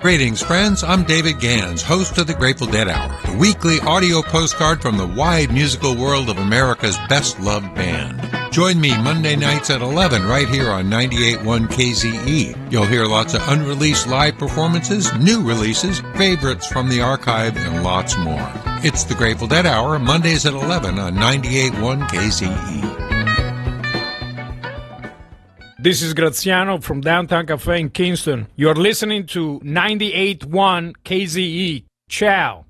Greetings, friends. I'm David Gans, host of the Grateful Dead Hour, the weekly audio postcard from the wide musical world of America's best-loved band. Join me Monday nights at 11 right here on 98.1 KZE. You'll hear lots of unreleased live performances, new releases, favorites from the archive, and lots more. It's the Grateful Dead Hour, Mondays at 11 on 98.1 KZE. This is Graziano from Downtown Cafe in Kingston. You're listening to 98.1 KZE. Ciao.